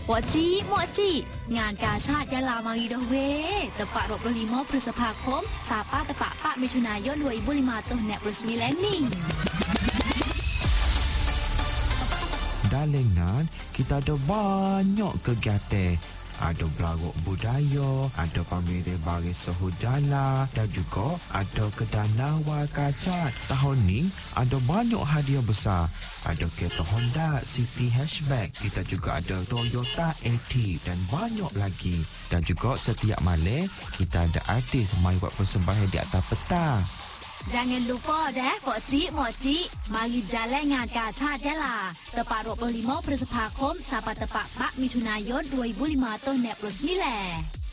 Moci, ngàn kà chát Yala mari dah weh. Tepat 25 พฤษภาคมsampai tepat 4 มิถุนายน 2005 nek resmi landing. Dalengan kita ada banyak kegiatan. Ada berlagu budaya, ada pameran baris sahujala dan juga ada kedana wakacat. Tahun ni ada banyak hadiah besar. Ada kereta Honda City Hatchback, kita juga ada Toyota Active dan banyak lagi. Dan juga setiap malam kita ada artis mai buat persembahan di atas peta. Jangan lupa dah Moci, mari jalan ngàn kà chát Yala. Tepat 25 พฤษภาคมsampai tepat 4 มิถุนายน 2005 nek resmi leh.